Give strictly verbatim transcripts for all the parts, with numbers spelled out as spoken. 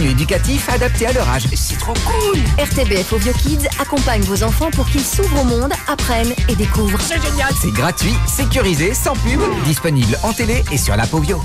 contenu éducatif adapté à leur âge. C'est trop cool. R T B F Ovio Kids accompagne vos enfants pour qu'ils s'ouvrent au monde, apprennent et découvrent. C'est génial. C'est gratuit, sécurisé, sans pub, disponible en télé et sur l'app Ovio.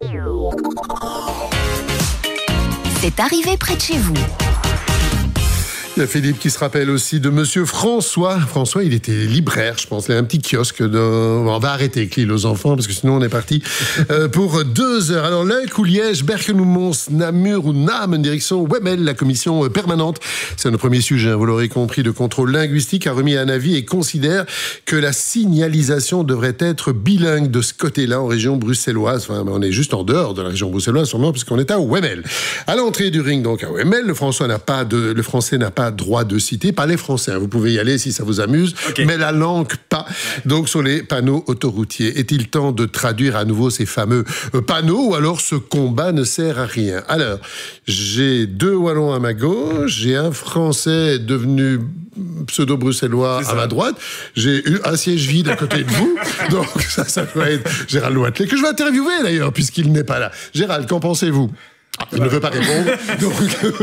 C'est arrivé près de chez vous. Il y a Philippe qui se rappelle aussi de Monsieur François. François, il était libraire, je pense. Il a un petit kiosque. De... On va arrêter avec l'île aux enfants, parce que sinon on est parti euh, pour deux heures. Alors, Luik ou Liège, Berken ou Mons, Namur ou Namen, direction Wemel, la commission permanente. C'est notre premier sujet, vous l'aurez compris, de contrôle linguistique, a remis un avis et considère que la signalisation devrait être bilingue de ce côté-là, en région bruxelloise. Enfin, on est juste en dehors de la région bruxelloise, sûrement, puisqu'on est à Wemel. À l'entrée du ring, donc, à Wemel, le, François n'a pas de... le français n'a pas droit de citer, pas les Français, hein. Vous pouvez y aller si ça vous amuse, okay. Mais la langue pas. Donc sur les panneaux autoroutiers, est-il temps de traduire à nouveau ces fameux panneaux ou alors ce combat ne sert à rien? Alors, j'ai deux Wallons à ma gauche, j'ai un Français devenu pseudo-bruxellois à ma droite, j'ai eu un siège vide à côté de vous, donc ça, ça doit être Gérald Wathelet, que je vais interviewer d'ailleurs, puisqu'il n'est pas là. Gérald, qu'en pensez-vous? Il ne veut pas répondre, donc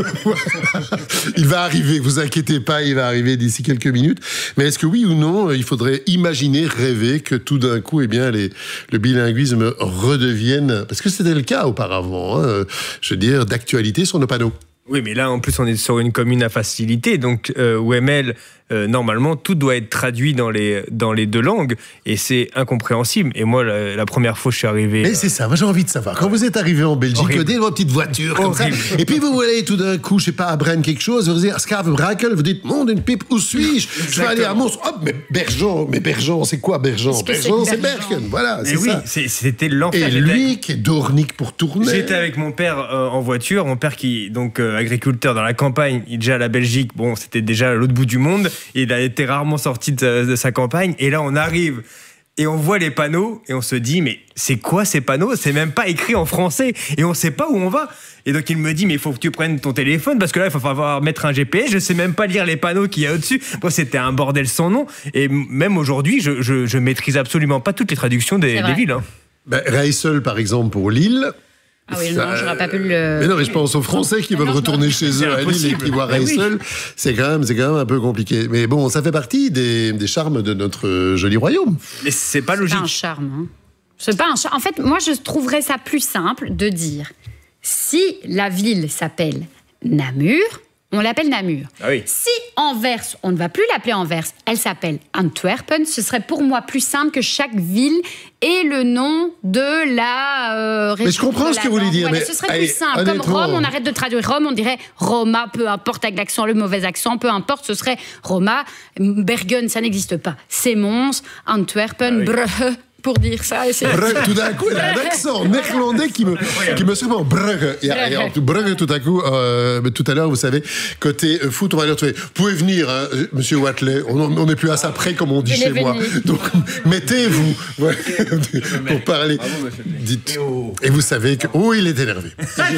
il va arriver, vous inquiétez pas, il va arriver d'ici quelques minutes. Mais est-ce que oui ou non, il faudrait imaginer, rêver que tout d'un coup, eh bien, les, le bilinguisme redevienne, parce que c'était le cas auparavant, hein, je veux dire, d'actualité sur nos panneaux. Oui, mais là, en plus, on est sur une commune à facilité, donc euh, Wemel, euh, normalement, tout doit être traduit dans les, dans les deux langues, et c'est incompréhensible. Et moi, la, la première fois que je suis arrivé... Mais c'est ça, moi j'ai envie de savoir. Quand vous êtes arrivé en Belgique, vous avez votre petite voiture, comme ça, et puis vous voyez tout d'un coup, je sais pas, à Brenne quelque chose, vous dites, Scarve Brakel, vous dites, monde, une pipe, où suis-je? Je vais aller à Mons. Hop, mais Bergeon, mais Bergeon, c'est quoi Bergeon? Bergeon, c'est Bergen, voilà, c'est oui, ça. C'est, c'était l'enfer. Et lui, qui est d'Ornick pour tourner. J'étais avec mon père euh, en voiture, mon père qui, donc, euh, agriculteur dans la campagne, il déjà à la Belgique, bon, c'était déjà à l'autre bout du monde, et il a été rarement sorti de sa, de sa campagne, et là on arrive et on voit les panneaux et on se dit mais c'est quoi ces panneaux? C'est même pas écrit en français et on sait pas où on va. Et donc il me dit mais il faut que tu prennes ton téléphone parce que là il va falloir mettre un G P S, je sais même pas lire les panneaux qu'il y a au-dessus. Bon, c'était un bordel sans nom, et même aujourd'hui je, je, je maîtrise absolument pas toutes les traductions des, des villes, hein. Ben, Reissel par exemple pour Lille. Ah oui, non, j'aurais pas pu le... Mais non, mais je pense aux Français qui veulent retourner chez eux à Lille et qui voient Reissel. C'est quand même, c'est quand même un peu compliqué. Mais bon, ça fait partie des, des charmes de notre joli royaume. Mais c'est pas logique. C'est pas un charme, hein. C'est pas un charme. En fait, moi, je trouverais ça plus simple de dire si la ville s'appelle Namur, on l'appelle Namur. Ah oui. Si Anvers, on ne va plus l'appeler Anvers, elle s'appelle Antwerpen, ce serait pour moi plus simple que chaque ville ait le nom de la... Euh, mais je comprends ce que vous voulez dire. Voilà, mais ce serait allez, plus simple. Comme Rome, on arrête de traduire Rome, on dirait Roma, peu importe avec l'accent, le mauvais accent, peu importe, ce serait Roma. Bergen, ça n'existe pas. C'est Mons, Antwerpen, ah oui. Brugge... pour dire ça. Et c'est... Brugge, tout d'un coup, il a un accent néerlandais qui me, qui me surprend. Brugge. Et, et en, Brugge, tout à coup, euh, tout à l'heure, vous savez, côté foot, on va le retrouver. Vous pouvez venir, hein, monsieur Wathelet, on n'est plus à ça près, comme on dit chez moi. Donc, mettez-vous ouais, pour parler. Dites. Et vous savez que... Oh, il est énervé.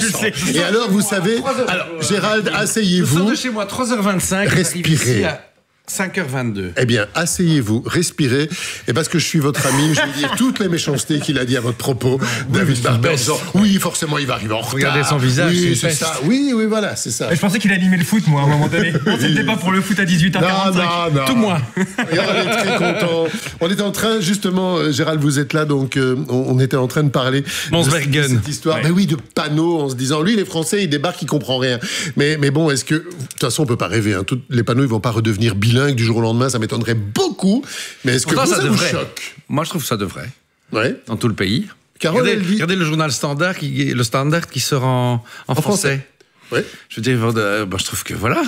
Et alors, vous savez... Alors, Gérald, asseyez-vous. Je sors de chez moi, trois heures vingt-cinq. Respirez. cinq heures vingt-deux. Eh bien, asseyez-vous, respirez, et parce que je suis votre ami, je vais dire toutes les méchancetés qu'il a dit à votre propos, non, David Barber, en disant oui, forcément, il va arriver en retard. Regardez son visage, oui, c'est, c'est ça. Oui, oui, voilà, c'est ça. Et je pensais qu'il animait le foot, moi, à un moment donné. Non, c'était pas pour le foot à dix-huit heures quarante-cinq. Non, non, non. Tout moi. Et on est très content. On était en train, justement, euh, Gérald, vous êtes là, donc euh, on, on était en train de parler Monsbergen. de cette histoire. Ouais. Mais oui, de panneaux, en se disant, lui, les Français, il débarque, il comprend rien. Mais, mais bon, est-ce que, de toute façon, on peut pas rêver. Hein. Tous les panneaux, ils vont pas redevenir bilingues du jour au lendemain. Ça m'étonnerait beaucoup, mais est-ce que Pourtant, vous, ça, ça devrait. vous choque? Moi, je trouve que ça devrait. Ouais. Dans tout le pays. Carole, regardez, dit... regardez le journal Standard, qui, le Standard qui sort en, en, en français. français. Ouais. Je veux dire, euh, bah, je trouve que voilà.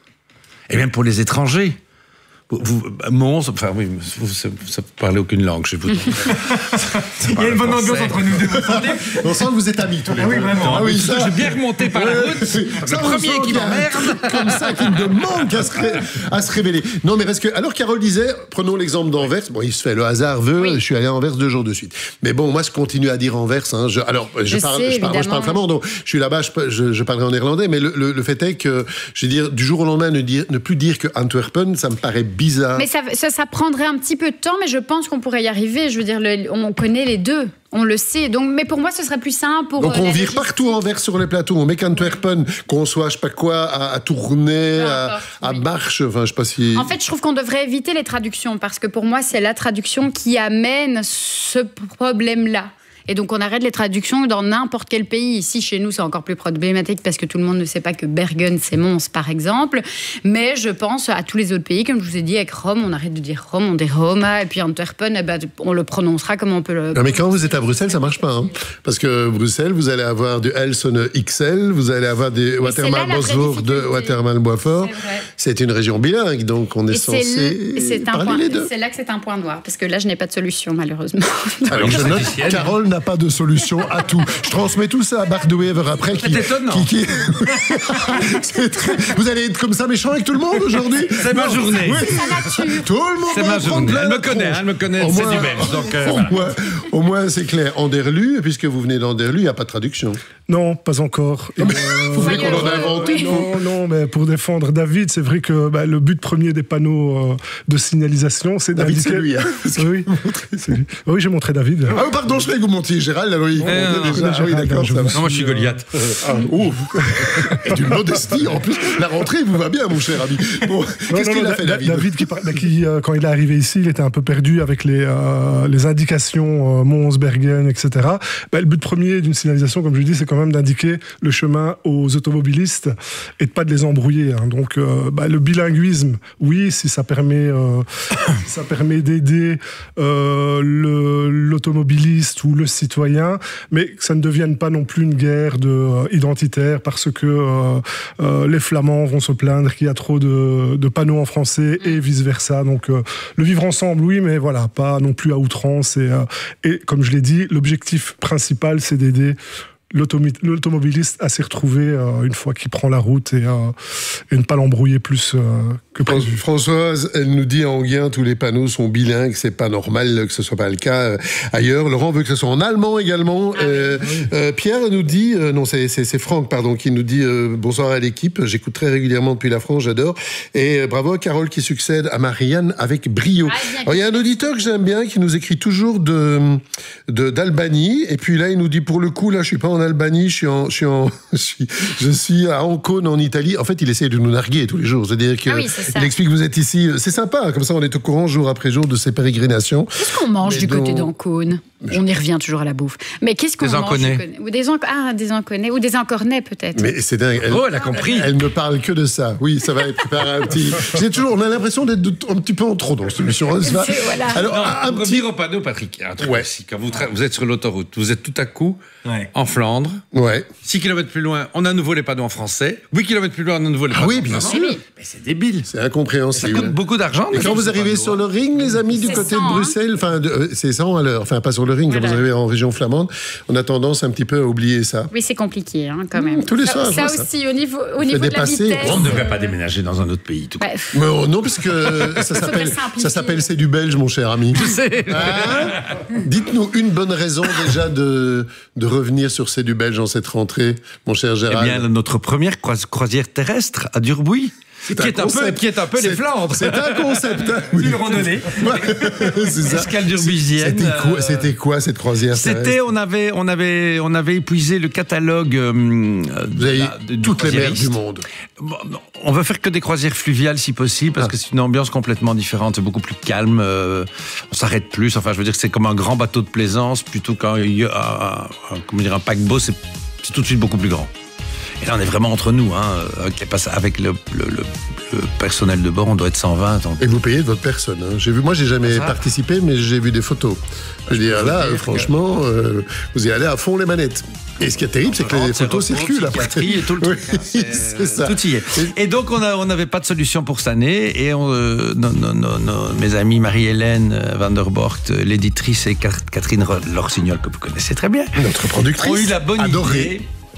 Et même pour les étrangers. Vous, vous, Mons, enfin oui, vous ne parlez aucune langue chez vous. Il y a une bonne ambiance entre nous deux. On sent que vous êtes amis tous les deux. Ah oui, vraiment. Ah oui, ça, j'ai bien remonté par la route. Ça, le premier qui m'emmerde. Comme ça, qui ne manque à se, ré... à se révéler. Non, mais parce que, alors Carole disait, prenons l'exemple d'Anvers. Bon, il se fait, le hasard veut, oui. Je suis allé à Anvers deux jours de suite. Mais bon, moi, je continue à dire Anvers. Hein, je, alors, je, je parle, sais, je, parle, moi, je parle flamand, donc je suis là-bas, je, je, je parlerai en néerlandais. Mais le, le, le fait est que, je veux dire, du jour au lendemain, ne, dire, ne plus dire que Antwerpen, ça me paraît bizarre. Mais ça, ça, ça prendrait un petit peu de temps, mais je pense qu'on pourrait y arriver. Je veux dire, le, on connaît les deux. On le sait. Donc, mais pour moi, ce serait plus simple. Pour Donc, euh, on la vire logistique. partout en vert sur les plateaux. On met qu'Antwerpen, qu'on soit, je sais pas quoi, à, à tourner, Peu à, importe, à oui. marche. Enfin, je sais pas si. En fait, je trouve qu'on devrait éviter les traductions parce que pour moi, c'est la traduction qui amène ce problème-là. Et donc, on arrête les traductions dans n'importe quel pays. Ici, chez nous, c'est encore plus problématique parce que tout le monde ne sait pas que Bergen, c'est Mons, par exemple. Mais je pense à tous les autres pays. Comme je vous ai dit, avec Rome, on arrête de dire Rome, on dit Roma. Et puis Antwerpen, eh ben, on le prononcera comme on peut le... Non, mais quand vous êtes à Bruxelles, ça marche pas. Hein. Parce que Bruxelles, vous allez avoir du Elsone X L, vous allez avoir des c'est là Watermal la vraie Bosvoort de difficulté. Watermal Boisfort. C'est vrai. C'est une région bilingue, donc on est Et c'est, censé l- c'est, un parler point, les deux. c'est là que c'est un point noir. Parce que là, je n'ai pas de solution, malheureusement. Alors je note, Carole n'a pas de solution à tout. Je transmets tout ça à Bart de Wever après. Qui, C'est étonnant. qui- qui- C'est très- Vous allez être comme ça méchant avec tout le monde aujourd'hui? C'est ma Non. journée. Oui. sa nature. Tout le monde C'est va ma en prendre journée. plein Elle me la connaît, tronche. elle me connaît, Au c'est moins- du belge. Donc, euh, au, voilà. moins, au moins, c'est clair. Anderlu, puisque vous venez d'Anderlu, il n'y a pas de traduction. Non, pas encore. Et, Vous euh, voulez qu'on en invente une? Non, non, mais pour défendre David, c'est vrai que bah, le but premier des panneaux euh, de signalisation, c'est David, d'indiquer... c'est lui, hein. Oui, c'est lui. Oui, j'ai montré David. Ah, pardon, je croyais que vous montiez Gérald, alors il non, déjà. non, Ah oui, Gérald, d'accord, je ça va. vous Non, moi, je suis Goliath. Ah, ouf. Et d'une modestie, en plus. La rentrée vous va bien, mon cher ami. Bon, Non, qu'est-ce non, qu'il non, a fait, Da- David, qui, par- bah, qui, euh, quand il est arrivé ici, il était un peu perdu avec les, euh, les indications euh, Mons, Bergen, et cetera. Bah, le but premier d'une signalisation, comme je dis, c'est quand même d'indiquer le chemin aux automobilistes et de pas de les embrouiller. Hein. Donc, euh, bah, le bilinguisme, oui, si ça permet, euh, ça permet d'aider euh, le- l'automobiliste ou le citoyen, mais que ça ne devienne pas non plus une guerre de, euh, identitaire parce que euh, euh, les Flamands vont se plaindre qu'il y a trop de, de panneaux en français et vice-versa. Donc, euh, le vivre ensemble, oui, mais voilà, pas non plus à outrance. Et, euh, et comme je l'ai dit, l'objectif principal, c'est d'aider l'automi- l'automobiliste à s'y retrouver euh, une fois qu'il prend la route et, euh, et ne pas l'embrouiller plus euh, que Fran- prévu. Françoise, elle nous dit en Guin, tous les panneaux sont bilingues, c'est pas normal que ce soit pas le cas euh, ailleurs. Laurent veut que ce soit en allemand également. Euh, euh, Pierre nous dit, euh, non, c'est, c'est, c'est Franck, pardon, qui nous dit euh, bonsoir à l'équipe, j'écoute très régulièrement depuis la France, j'adore. Et euh, bravo à Carole qui succède à Marianne avec brio. Ah, bien. Alors, il y a un auditeur que j'aime bien qui nous écrit toujours de, de, d'Albanie. Et puis là, il nous dit, pour le coup, là, je suis pas en Albanie, je suis en, je suis en, je suis, je suis à Ancône en Italie. En fait, il essaie de nous narguer tous les jours. C'est-à-dire que Ah oui, c'est ça. il explique que vous êtes ici. C'est sympa, comme ça, on est au courant jour après jour de ces pérégrinations. Qu'est-ce qu'on mange Mais du côté donc- d'Ancône? On y revient toujours à la bouffe. Mais qu'est-ce qu'on Des mange Anconnais. du côté- Ou des, Anc- ah, des Enconais. Ou des Encornais, peut-être. Mais c'est dingue. Elle, Oh, elle a compris. Elle ne parle que de ça. Oui, ça va être préparé un petit. J'ai toujours, on a l'impression d'être de- un petit peu en trop dans cette émission. n'est-ce pas C'est- voilà. Alors, un, un Pour petit. revenir au panneau, Patrick, un truc Ouais. aussi. Quand vous, tra- vous êtes sur l'autoroute, vous êtes tout à coup Ouais. en Flandre. Ouais. six kilomètres plus loin, on a à nouveau les panneaux en français. huit kilomètres plus loin, on a à nouveau les Ah panneaux oui, en bien flamand. sûr. Oui. Mais c'est débile. C'est Ça incompréhensible. coûte beaucoup d'argent. Et mais quand c'est vous pas arrivez loin. sur le ring, les amis du C'est côté cent, de hein. Bruxelles, enfin, de- euh, c'est cent à l'heure, enfin, pas sur le ring, quand Voilà. vous arrivez en région flamande, on a tendance un petit peu à oublier ça. Oui, c'est compliqué, hein, quand même. tous les ça, soirs, je ça vois ça. aussi, au niveau, au niveau de la dépasser. vitesse. On ne devrait pas déménager dans un autre pays. Tout. Bah, pff, Mais oh, non, parce que ça s'appelle, simplifier. ça s'appelle c'est du belge, mon cher ami. Hein? Dites-nous une bonne raison déjà de, de revenir sur c'est du belge en cette rentrée, mon cher Eh Gérald. bien, notre première croi- croisière terrestre à Durbuy, qui, un est un peu, concept. qui est un peu les C'est- Flandres. C'est un concept. Hein, oui. Une randonnée. Ouais, c'est ça. Escale durbuisienne. C'était quoi, euh, c'était quoi cette croisière C'était, terrestre on avait, on avait, on avait épuisé le catalogue euh, de Vous avez la- de- du toutes les mers croisiériste. du monde. Bon, non, on veut faire que des croisières fluviales si possible, parce Ah. que c'est une ambiance complètement différente, c'est beaucoup plus calme, euh, on s'arrête plus, enfin je veux dire que c'est comme un grand bateau de plaisance, plutôt qu'un un, un- comment dire, un paquebot, c'est, c'est tout de suite beaucoup plus grand. Et là on est vraiment entre nous, hein, avec, les passe- avec le, le, le- le personnel de bord, on doit être cent vingt. donc- Et vous payez de votre personne. Hein. J'ai vu, moi, j'ai jamais Ça. participé, mais j'ai vu des photos. Je veux dire, là, dire euh, franchement, euh, vous y allez à fond les manettes. Et ce qui est terrible, c'est que les C'est photos repos, circulent après. psychiatrie et tout le truc, Oui, hein, c'est, c'est ça. Tout y est. Et donc, on a- on n'avait pas de solution pour cette année. Et on, euh, nos- nos- nos- nos- mes amis Marie-Hélène euh, Van der Borcht, euh, l'éditrice, et Car- Catherine Ro- Lorsignol, que vous connaissez très bien, Notre productrice. ont eu la bonne adorée. idée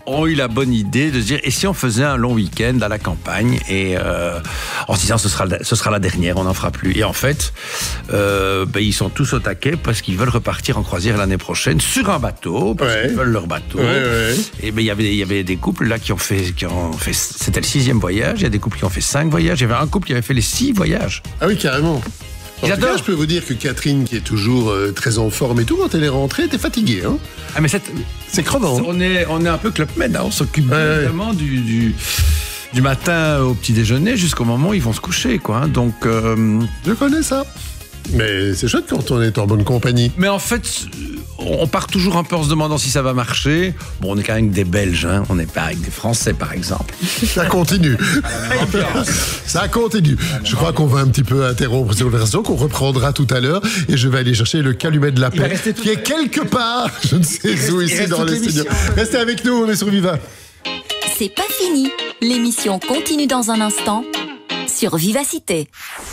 ont eu la bonne idée de se dire, et si on faisait un long week-end à la campagne, et euh, en se disant, ce sera, ce sera la dernière, on n'en fera plus. Et en fait, euh, ben, ils sont tous au taquet parce qu'ils veulent repartir en croisière l'année prochaine sur un bateau, parce ouais. qu'ils veulent leur bateau. Ouais, ouais. Et ben, il y avait, il y avait des couples là qui ont fait, qui ont fait, c'était le sixième voyage, il y a des couples qui ont fait cinq voyages, il y avait un couple qui avait fait les six voyages. Ah oui, carrément. En tout cas, je peux vous dire que Catherine, qui est toujours euh, très en forme et tout, quand elle est rentrée, elle était fatiguée. Hein. Ah, mais c'est, c'est crevant. On est, on est un peu Club Med, hein. On s'occupe ouais, vraiment ouais. du, du, du matin au petit déjeuner jusqu'au moment où ils vont se coucher, quoi. Donc, euh... je connais ça. Mais c'est chouette quand on est en bonne compagnie. Mais en fait, on part toujours un peu en se demandant si ça va marcher. Bon, on est quand même des Belges, hein. On n'est pas avec des Français, par exemple. Ça continue. Ça continue. Je crois qu'on va un petit peu interrompre cette conversation, qu'on reprendra tout à l'heure. Et je vais aller chercher le calumet de la paix, qui est quelque part, je ne sais où, ici dans les studios. Restez avec nous, on est sur Viva. C'est pas fini. L'émission continue dans un instant sur Vivacité.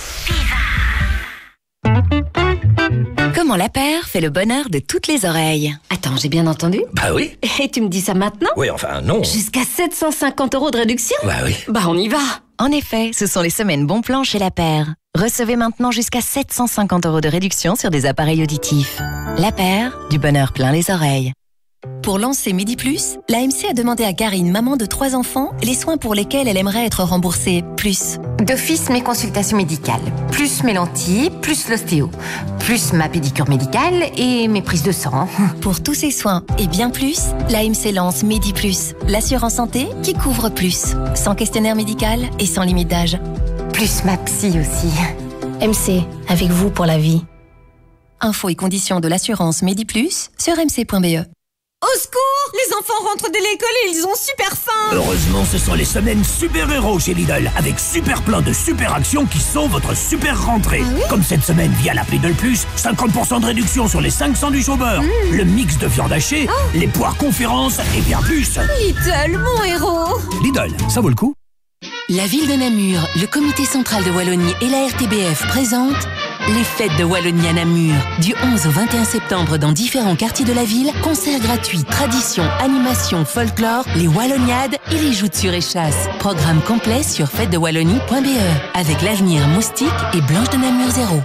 Comment la paire fait le bonheur de toutes les oreilles. Attends, j'ai bien entendu? Bah oui. Et tu me dis ça maintenant? Oui, enfin non. Jusqu'à sept cent cinquante euros de réduction? Bah oui. Bah on y va. En effet, ce sont les semaines bon plan chez La Paire. Recevez maintenant jusqu'à sept cent cinquante euros de réduction sur des appareils auditifs. La Paire, du bonheur plein les oreilles. Pour lancer Midi Plus, l'A M C a demandé à Karine, maman de trois enfants, les soins pour lesquels elle aimerait être remboursée plus. D'office, mes consultations médicales, plus mes lentilles, plus l'ostéo, plus ma pédicure médicale et mes prises de sang. Pour tous ces soins et bien plus, l'A M C lance Midi Plus, l'assurance santé qui couvre plus, sans questionnaire médical et sans limite d'âge. Plus ma psy aussi. M C, avec vous pour la vie. Infos et conditions de l'assurance Midi Plus sur m c point b e. Au secours! Les enfants rentrent de l'école et ils ont super faim! Heureusement, ce sont les semaines super-héros chez Lidl, avec super plein de super actions qui sont votre super rentrée. Ah oui? Comme cette semaine via l'appli Lidl Plus, cinquante pour cent de réduction sur les cinq sandwichs au beurre, mmh. le mix de viande hachée, oh. les poires conférences et bien plus. Lidl, mon héros! Lidl, ça vaut le coup. La ville de Namur, le comité central de Wallonie et la R T B F présentent les fêtes de Wallonie à Namur. Du onze au vingt et un septembre dans différents quartiers de la ville, concerts gratuits, traditions, animations, folklore, les Walloniades et les joutes sur échasse. Programme complet sur fête de wallonie point b e avec l'avenir Moustique et Blanche de Namur zéro.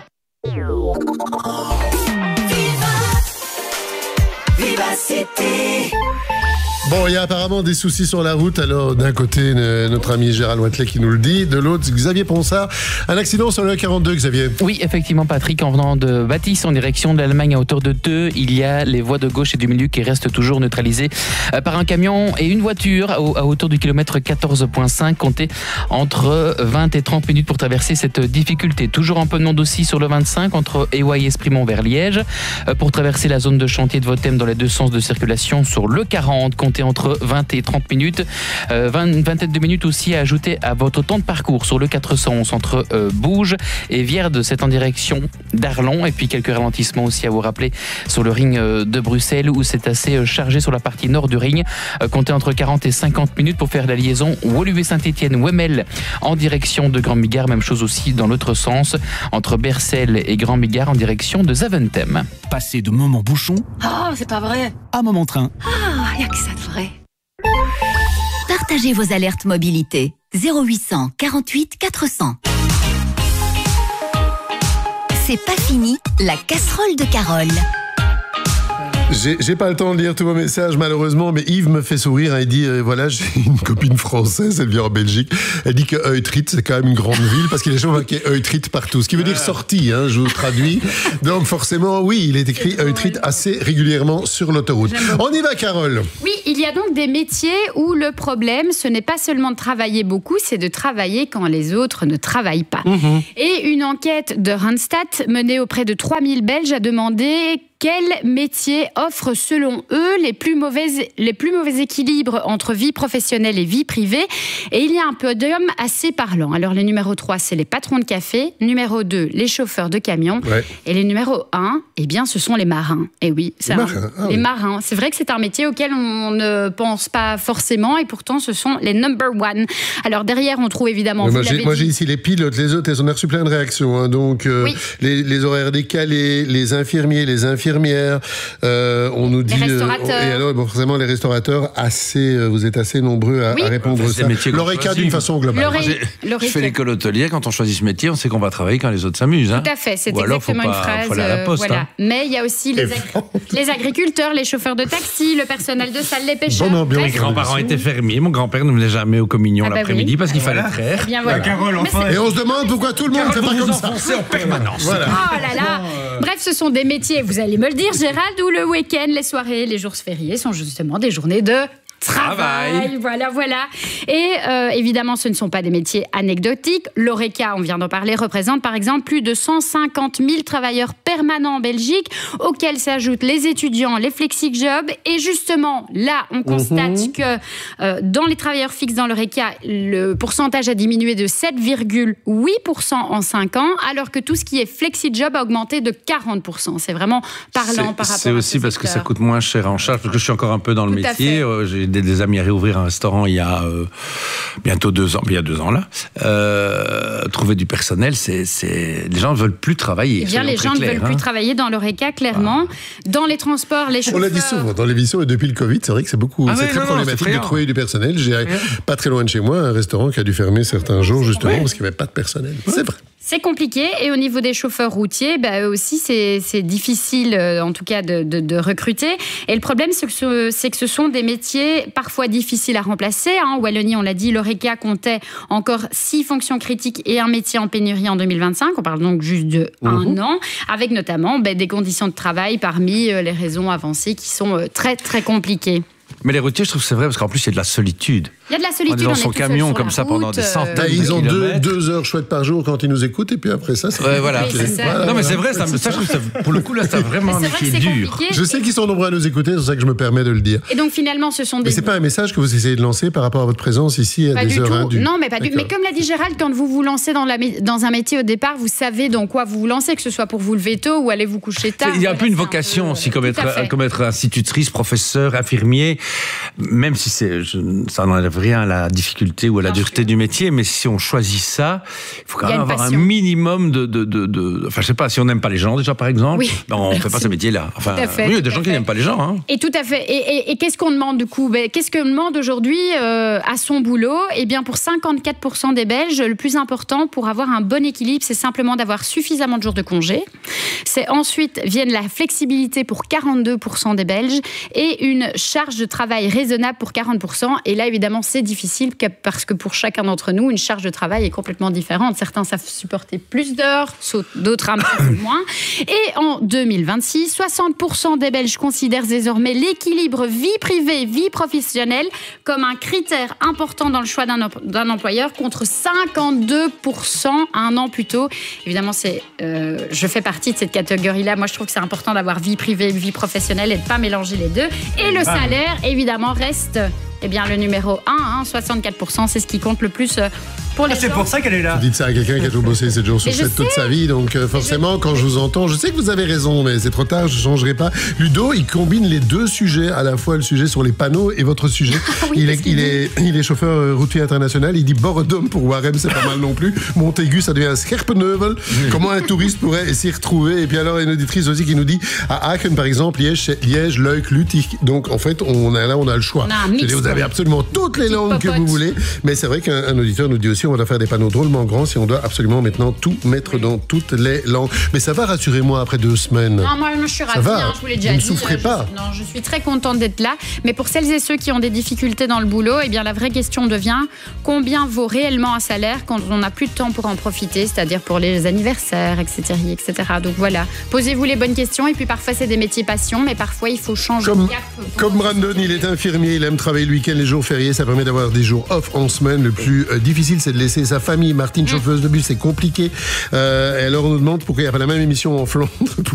Viva, Viva City. Bon, il y a apparemment des soucis sur la route. Alors, d'un côté, notre ami Gérald Watley qui nous le dit. De l'autre, Xavier Ponsard. Un accident sur le A quarante-deux, Xavier. Oui, effectivement, Patrick. En venant de Bâtisse en direction de l'Allemagne à hauteur de deux, il y a les voies de gauche et du milieu qui restent toujours neutralisées par un camion et une voiture à hauteur du kilomètre quatorze virgule cinq. Comptez entre vingt et trente minutes pour traverser cette difficulté. Toujours un peu de monde aussi sur le vingt-cinq entre Éoie et Esprimont vers Liège. Pour traverser la zone de chantier de Votem dans les deux sens de circulation sur le quarante, comptez entre vingt et trente minutes. Euh, vingt, vingtaine de minutes aussi à ajouter à votre temps de parcours sur le quatre cent onze entre euh, Bouges et Vierde, c'est en direction d'Arlon. Et puis quelques ralentissements aussi à vous rappeler sur le ring de Bruxelles où c'est assez chargé sur la partie nord du ring. Euh, comptez entre quarante et cinquante minutes pour faire la liaison Woluwe-Saint-Étienne-Wemmel en direction de Grand Bigard. Même chose aussi dans l'autre sens entre Bercel et Grand Bigard en direction de Zaventem. Passer de moment bouchon Oh, c'est pas vrai. à moment train. Ah, y a que ça de vrai. Partagez vos alertes mobilité. zéro huit cent quarante-huit quatre cents. C'est pas fini, la casserole de Carole. J'ai, j'ai pas le temps de lire tous vos messages, malheureusement, mais Yves me fait sourire. Il dit, euh, voilà, j'ai une copine française, elle vient en Belgique. Elle dit que Utrecht, c'est quand même une grande ville, parce qu'il y a des gens marqués Utrecht partout. Ce qui veut dire sortie, hein, je vous traduis. Donc forcément, oui, il est écrit Utrecht assez régulièrement sur l'autoroute. On y va, Carole. Oui, il y a donc des métiers où le problème, ce n'est pas seulement de travailler beaucoup, c'est de travailler quand les autres ne travaillent pas. Mmh. Et une enquête de Randstad menée auprès de trois mille Belges a demandé quels métiers offrent selon eux les plus, mauvaises, les plus mauvais équilibres entre vie professionnelle et vie privée. Et il y a un podium assez parlant. Alors les numéro trois, c'est les patrons de café. Numéro deux, les chauffeurs de camions. Ouais. Et les numéro un, eh bien, ce sont les marins. Et oui, ça, les, marins. Ah, les oui. marins. C'est vrai que c'est un métier auquel on ne pense pas forcément et pourtant ce sont les number one. Alors derrière, on trouve évidemment... Moi, j'ai, moi j'ai ici les pilotes, les autres, elles ont reçu plein de réactions. Hein. Donc euh, oui. les, les horaires décalés, les infirmiers, les infirmières infirmières. Euh, on nous dit. Les restaurateurs. Euh, et alors, bon, forcément, les restaurateurs, assez, euh, vous êtes assez nombreux à, Oui. à répondre Enfin, à c'est ça. des métiers qu'on L'oreca choisit. d'une façon globale. L'oreille- Moi, j'ai- l'oreille- je fais l'école hôtelière, quand on choisit ce métier, on sait qu'on va travailler quand les autres s'amusent. Hein. Tout à fait, c'est Ou alors, exactement faut une pas- phrase. faut aller à la euh, poste, voilà. hein. Mais il y a aussi les, ag- les agriculteurs, les chauffeurs de taxi, le personnel de salle, les pêcheurs. Bonne ambiance. Mes Bref. grands-parents étaient fermiers. Mon grand-père ne venait jamais au communion Ah bah l'après-midi oui. parce qu'il Voilà. fallait traire. Eh bien voilà. Carole, Mais enfin. Et on se demande pourquoi tout le monde ne fait pas vous comme ça. enfoncez en permanence. Voilà. Oh là là. Bref, ce sont des métiers, vous allez me le dire, Gérald, où le week-end, les soirées, les jours fériés sont justement des journées de travail. Travail. Voilà, voilà. Et euh, évidemment, ce ne sont pas des métiers anecdotiques. L'Oreca, on vient d'en parler, représente par exemple plus de cent cinquante mille travailleurs permanents en Belgique, auxquels s'ajoutent les étudiants, les flexi-jobs. Et justement, là, on constate que euh, dans les travailleurs fixes dans l'Oreca, le pourcentage a diminué de sept virgule huit pour cent en cinq ans, alors que tout ce qui est flexi-job a augmenté de quarante pour cent. C'est vraiment parlant C'est- par rapport C'est à aussi ce parce que ça secteur. coûte moins cher en charge, parce que je suis encore un peu dans le Tout à métier. fait. Euh, J'ai des, des amis à réouvrir un restaurant il y a euh, bientôt deux ans, il y a deux ans là. Euh, trouver du personnel, c'est, c'est... les gens ne veulent plus travailler. Eh bien, soyons les très gens ne clairs, veulent plus hein. travailler dans l'Oreca, clairement. Dans les transports, les On chauffeurs... l'a dit souvent dans l'émission et depuis le Covid, c'est vrai que c'est beaucoup, Ah c'est ouais, très non, non, problématique c'est de effrayant. trouver du personnel. J'ai pas très loin de chez moi un restaurant qui a dû fermer certains jours justement Ouais. parce qu'il n'y avait pas de personnel. C'est vrai. C'est compliqué. Et au niveau des chauffeurs routiers, bah, eux aussi, c'est, c'est difficile, euh, en tout cas, de, de, de recruter. Et le problème, c'est que, ce, c'est que ce sont des métiers parfois difficiles à remplacer. Hein. Wallonie, on l'a dit, l'Oreca comptait encore six fonctions critiques et un métier en pénurie en deux mille vingt-cinq. On parle donc juste de Mmh. un an, avec notamment bah, des conditions de travail parmi euh, les raisons avancées qui sont euh, très, très compliquées. Mais les routiers, je trouve que c'est vrai, parce qu'en plus, il y a de la solitude. Il y a de la On est solitude. dans on son tout seul camion sur comme la ça pendant route, des euh, centaines. Bah, ils ont deux, kilomètres. deux heures chouettes par jour quand ils nous écoutent et puis après ça, c'est Ouais, voilà. Oui, c'est ça. Voilà, non, mais c'est voilà. vrai, ça, me- ça, je trouve que ça- pour le coup, là, c'est vraiment un Mais c'est vrai que métier c'est dur. compliqué. Je sais qu'ils sont nombreux à nous écouter, c'est pour ça que je me permets de le dire. Et donc, finalement, ce sont des... Mais c'est pas un message que vous essayez de lancer par rapport à votre présence ici à Pas des du heures tout. indues. Non, mais pas du tout. Mais D'accord. comme l'a dit Gérald, quand vous vous lancez dans, la, mé- dans un métier au départ, vous savez dans quoi vous vous lancez, que ce soit pour vous lever tôt ou aller vous coucher tard. Il y a un Voilà, peu une c'est vocation peu- aussi, comme Tout être, à fait. comme être institutrice, professeur, infirmier, même si c'est, je- ça n'enlève rien à la difficulté ou à la Bien dureté sûr. du métier, mais si on choisit ça, il faut quand Il y a même une avoir passion. un minimum de, de, de, de- enfin, je sais pas, si on n'aime pas les gens déjà, par exemple, Oui. ben, on ne fait pas Merci. ce métier-là. Enfin, Tout à fait, oui, il y a tout des à gens qui fait. n'aiment pas les gens, hein. Et tout à fait. Et, et- et qu'est-ce qu'on demande du coup ben, Qu'est-ce qu'on demande aujourd'hui euh, à son boulot Eh bien, pour cinquante-quatre pour cent des Belges, le plus important pour avoir un bon équilibre, c'est simplement d'avoir suffisamment de jours de congé. C'est ensuite viennent la flexibilité pour quarante-deux pour cent des Belges et une charge de travail raisonnable pour quarante pour cent. Et là, évidemment, c'est difficile que- parce que pour chacun d'entre nous, une charge de travail est complètement différente. Certains savent supporter plus d'heures, d'autres un petit peu moins. Et en deux mille vingt-six, soixante pour cent des Belges considèrent désormais l'équilibre vie privée, vie professionnelle comme un critère important dans le choix d'un em- d'un employeur contre cinquante-deux pour cent un an plus tôt. Évidemment, c'est, euh, je fais partie de cette catégorie-là. Moi, je trouve que c'est important d'avoir vie privée, vie professionnelle et de ne pas mélanger les deux. Et le salaire, évidemment, reste eh bien, le numéro un, hein, soixante-quatre pour cent, c'est ce qui compte le plus euh, pour les Ah, c'est gens. pour ça qu'elle est là. Vous dites ça à quelqu'un qui a toujours bossé sept jours sur Mais je sept toute sais. sa vie, donc euh, forcément, quand je vous entends, je sais que vous avez raison, mais c'est trop tard, je ne changerai pas. Ludo, il combine les deux sujets, à la fois le sujet sur les panneaux et votre sujet. Oui, il, qu'est-ce est, qu'il il, est, il est chauffeur euh, routier international, il dit Boredom pour Warem, c'est pas mal non plus. Montaigu, ça devient Scherpenheuvel. Comment un touriste pourrait s'y retrouver? Et puis alors, une auditrice aussi qui nous dit, à Aachen, par exemple, Liège, c'est Liège, Leuk, Lutich. Donc, en fait, on a, là, on a le choix. On a un mix, C'est-à-dire, vous quoi. avez absolument toutes les langues que popote. vous voulez, mais c'est vrai qu'un un auditeur nous dit aussi, on va faire des panneaux drôlement grands si on doit absolument maintenant tout mettre dans toutes les langues. Mais ça va, rassurez-moi, après deux semaines. Non, moi, je suis Ça ravie, va, hein, je vous l'ai vous déjà ne dit. souffrez je pas. suis- non, je suis très contente d'être là. Mais pour celles et ceux qui ont des difficultés dans le boulot, eh bien, la vraie question devient combien vaut réellement un salaire quand on n'a plus de temps pour en profiter, c'est-à-dire pour les anniversaires, et cetera, et cetera. Donc voilà, posez-vous les bonnes questions. Et puis parfois, c'est des métiers passion, mais parfois, il faut changer Comme, de cap. comme Brandon, il est infirmier, il aime travailler le week-end, les jours fériés, ça permet d'avoir des jours off en semaine. Le plus euh, difficile, c'est de laisser sa famille. Martine, chauffeuse de bus, c'est compliqué. Euh, et alors, on nous demande pourquoi il n'y a pas la même émission en Flandre.